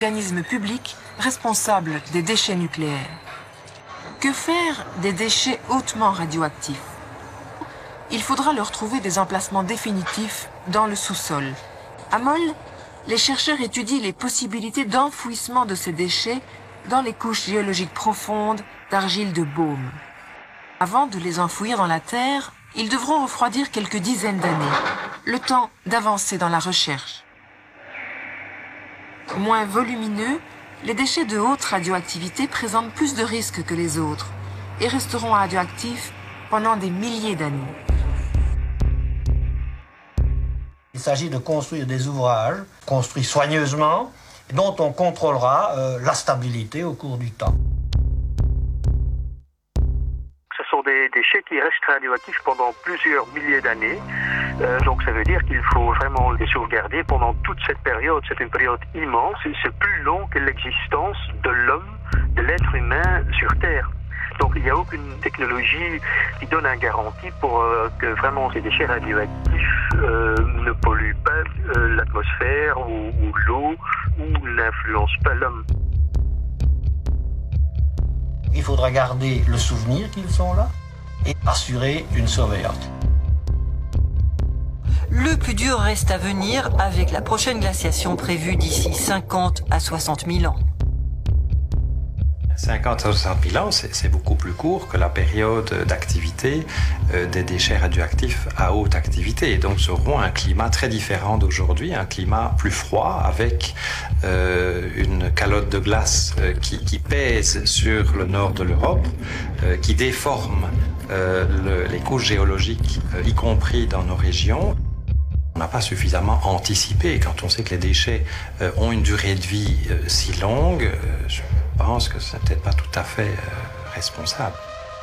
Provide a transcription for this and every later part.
organisme public responsable des déchets nucléaires. Que faire des déchets hautement radioactifs? Il faudra leur trouver des emplacements définitifs dans le sous-sol. À Molles, les chercheurs étudient les possibilités d'enfouissement de ces déchets dans les couches géologiques profondes d'argile de Beaume. Avant de les enfouir dans la terre, ils devront refroidir quelques dizaines d'années, le temps d'avancer dans la recherche. Moins volumineux, les déchets de haute radioactivité présentent plus de risques que les autres et resteront radioactifs pendant des milliers d'années. Il s'agit de construire des ouvrages construits soigneusement dont on contrôlera la stabilité au cours du temps. Ce sont des déchets qui restent radioactifs pendant plusieurs milliers d'années. Donc ça veut dire qu'il faut vraiment les sauvegarder pendant toute cette période. C'est une période immense et c'est plus long que l'existence de l'homme, de l'être humain sur Terre. Donc il n'y a aucune technologie qui donne une garantie pour que vraiment ces déchets radioactifs ne polluent pas l'atmosphère ou l'eau ou n'influencent pas l'homme. Il faudra garder le souvenir qu'ils sont là et assurer une surveillance. Le plus dur reste à venir avec la prochaine glaciation prévue d'ici 50 à 60 000 ans. 50 à 60 000 ans, c'est beaucoup plus court que la période d'activité des déchets radioactifs à haute activité. Et donc, nous aurons un climat très différent d'aujourd'hui, un climat plus froid avec une calotte de glace qui pèse sur le nord de l'Europe, qui déforme les couches géologiques, y compris dans nos régions. On n'a pas suffisamment anticipé. Quand on sait que les déchets ont une durée de vie si longue, je pense que c'est peut-être pas tout à fait responsable.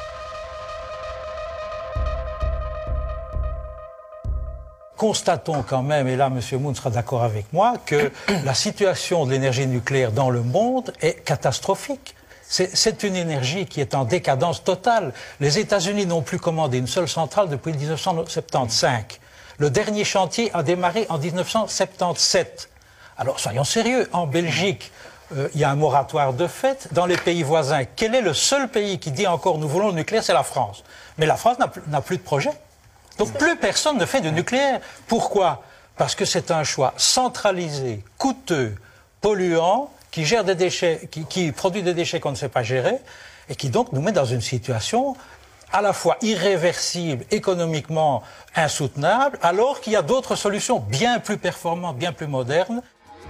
Constatons quand même, et là M. Moon sera d'accord avec moi, que la situation de l'énergie nucléaire dans le monde est catastrophique. C'est une énergie qui est en décadence totale. Les États-Unis n'ont plus commandé une seule centrale depuis 1975. Le dernier chantier a démarré en 1977. Alors, soyons sérieux, en Belgique, il y a un moratoire de fait. Dans les pays voisins, quel est le seul pays qui dit encore « nous voulons le nucléaire » c'est la France. Mais la France n'a plus de projet. Donc, plus personne ne fait de nucléaire. Pourquoi? Parce que c'est un choix centralisé, coûteux, polluant, qui gère des déchets, qui produit des déchets qu'on ne sait pas gérer, et qui donc nous met dans une situation à la fois irréversible, économiquement insoutenable, alors qu'il y a d'autres solutions bien plus performantes, bien plus modernes.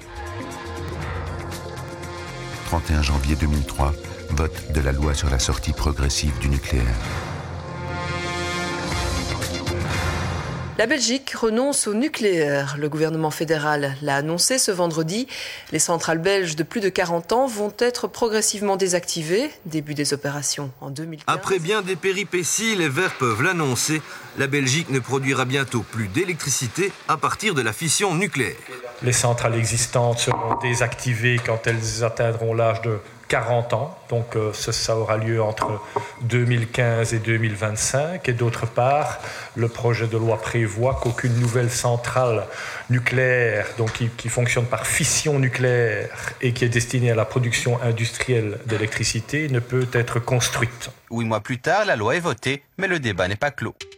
31 janvier 2003, vote de la loi sur la sortie progressive du nucléaire. La Belgique renonce au nucléaire. Le gouvernement fédéral l'a annoncé ce vendredi. Les centrales belges de plus de 40 ans vont être progressivement désactivées. Début des opérations en 2015. Après bien des péripéties, les Verts peuvent l'annoncer. La Belgique ne produira bientôt plus d'électricité à partir de la fission nucléaire. Les centrales existantes seront désactivées quand elles atteindront l'âge de 40 ans, donc ça aura lieu entre 2015 et 2025. Et d'autre part, le projet de loi prévoit qu'aucune nouvelle centrale nucléaire, donc qui fonctionne par fission nucléaire et qui est destinée à la production industrielle d'électricité, ne peut être construite. 8 mois plus tard, la loi est votée, mais le débat n'est pas clos.